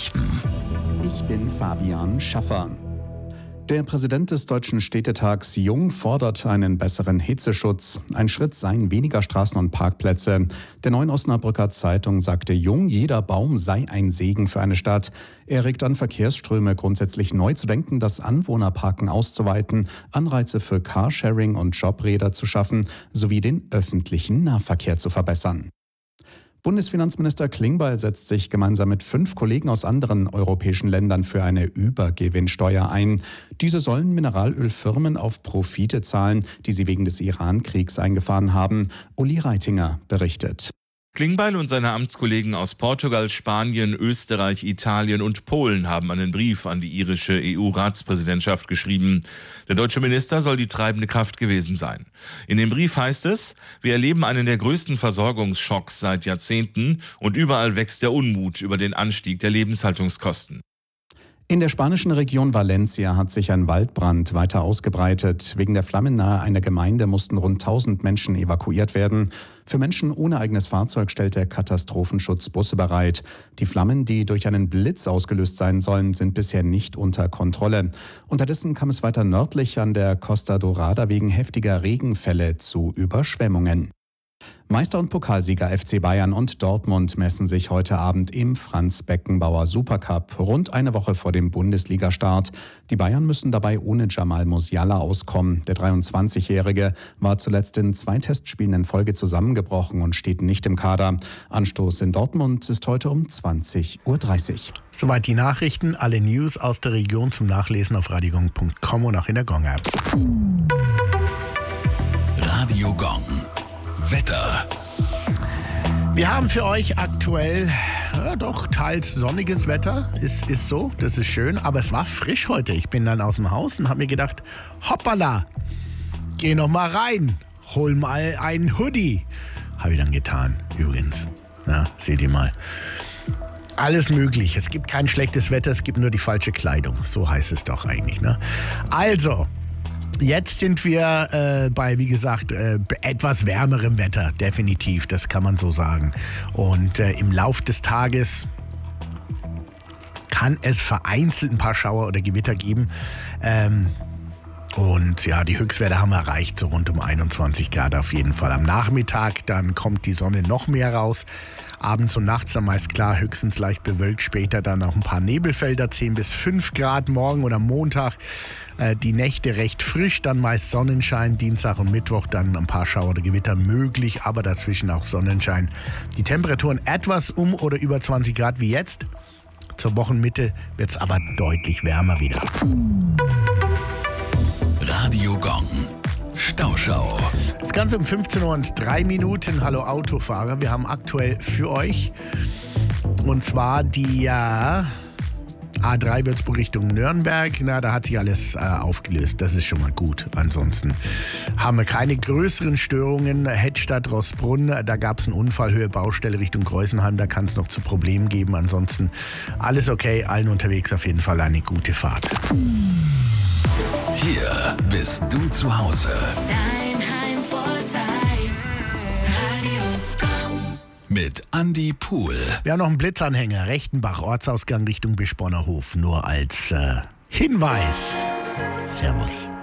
Nachrichten. Ich bin Fabian Schaffer. Der Präsident des Deutschen Städtetags Jung fordert einen besseren Hitzeschutz. Ein Schritt seien weniger Straßen und Parkplätze. Der Neuen Osnabrücker Zeitung sagte Jung, jeder Baum sei ein Segen für eine Stadt. Er regt an, Verkehrsströme grundsätzlich neu zu denken, das Anwohnerparken auszuweiten, Anreize für Carsharing und Jobräder zu schaffen, sowie den öffentlichen Nahverkehr zu verbessern. Bundesfinanzminister Klingbeil setzt sich gemeinsam mit 5 Kollegen aus anderen europäischen Ländern für eine Übergewinnsteuer ein. Diese sollen Mineralölfirmen auf Profite zahlen, die sie wegen des Iran-Kriegs eingefahren haben. Uli Reitinger berichtet. Klingbeil und seine Amtskollegen aus Portugal, Spanien, Österreich, Italien und Polen haben einen Brief an die irische EU-Ratspräsidentschaft geschrieben. Der deutsche Minister soll die treibende Kraft gewesen sein. In dem Brief heißt es, wir erleben einen der größten Versorgungsschocks seit Jahrzehnten und überall wächst der Unmut über den Anstieg der Lebenshaltungskosten. In der spanischen Region Valencia hat sich ein Waldbrand weiter ausgebreitet. Wegen der Flammen nahe einer Gemeinde mussten rund 1000 Menschen evakuiert werden. Für Menschen ohne eigenes Fahrzeug stellt der Katastrophenschutz Busse bereit. Die Flammen, die durch einen Blitz ausgelöst sein sollen, sind bisher nicht unter Kontrolle. Unterdessen kam es weiter nördlich an der Costa Dorada wegen heftiger Regenfälle zu Überschwemmungen. Meister und Pokalsieger FC Bayern und Dortmund messen sich heute Abend im Franz-Beckenbauer Supercup, rund eine Woche vor dem Bundesligastart. Die Bayern müssen dabei ohne Jamal Musiala auskommen. Der 23-Jährige war zuletzt in 2 Testspielen in Folge zusammengebrochen und steht nicht im Kader. Anstoß in Dortmund ist heute um 20.30 Uhr. Soweit die Nachrichten, alle News aus der Region zum Nachlesen auf radiogong.com und auch in der Gong-App. Radio Gong. Wetter. Wir haben für euch aktuell doch teils sonniges Wetter. Ist so, das ist schön, aber es war frisch heute. Ich bin dann aus dem Haus und habe mir gedacht, hoppala, geh noch mal rein, hol mal einen Hoodie. Habe ich dann getan, übrigens. Na, seht ihr mal. Alles möglich. Es gibt kein schlechtes Wetter, es gibt nur die falsche Kleidung. So heißt es doch eigentlich, ne? Also, jetzt sind wir bei, wie gesagt, etwas wärmerem Wetter, definitiv, das kann man so sagen. Und im Lauf des Tages kann es vereinzelt ein paar Schauer oder Gewitter geben. Und ja, die Höchstwerte haben wir erreicht, so rund um 21 Grad auf jeden Fall. Am Nachmittag, dann kommt die Sonne noch mehr raus. Abends und nachts dann meist klar, höchstens leicht bewölkt. Später dann auch ein paar Nebelfelder, 10 bis 5 Grad morgen oder Montag. Die Nächte recht frisch, dann meist Sonnenschein. Dienstag und Mittwoch dann ein paar Schauer oder Gewitter möglich, aber dazwischen auch Sonnenschein. Die Temperaturen etwas um oder über 20 Grad wie jetzt. Zur Wochenmitte wird es aber deutlich wärmer wieder. Radio Gong. Stauschau. Das Ganze um 15 Uhr und 3 Minuten. Hallo Autofahrer, wir haben aktuell für euch und zwar die A3 Würzburg Richtung Nürnberg. Na, da hat sich alles aufgelöst. Das ist schon mal gut. Ansonsten haben wir keine größeren Störungen. Hettstadt, Rossbrunn, da gab es einen Unfall, Höhe Baustelle Richtung Kreuzenheim. Da kann es noch zu Problemen geben. Ansonsten alles okay. Allen unterwegs auf jeden Fall eine gute Fahrt. Hier bist du zu Hause. Dein Heimvorteil. Radio Gong. Mit Andi Pohl. Wir haben noch einen Blitzanhänger. Rechtenbach, Ortsausgang Richtung Bischborner Hof. Nur als Hinweis. Servus.